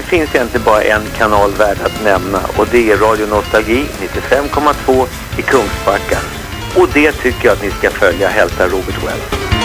finns egentligen bara en kanal värd att nämna, och det är Radio Nostalgi 95,2 i Kungsbacka. Och det tycker jag att ni ska följa. Hälsa Robert Wells.